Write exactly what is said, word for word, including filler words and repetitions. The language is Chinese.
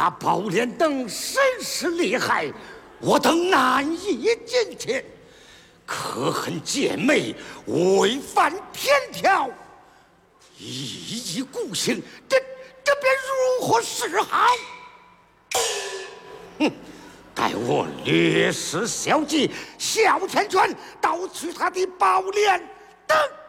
那宝莲灯甚是厉害，我等难以进去。可恨姐妹违反天条，一意孤行，这这便如何是好？哼！待我略施小计，哮天拳盗取他的宝莲灯。